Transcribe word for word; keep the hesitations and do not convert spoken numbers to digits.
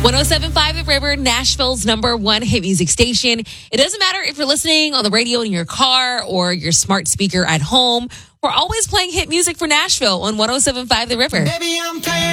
one oh seven point five The River, Nashville's number one hit music station. It doesn't matter if you're listening on the radio in your car or your smart speaker at home. We're always playing hit music for Nashville on one oh seven point five The River. Baby, I'm playing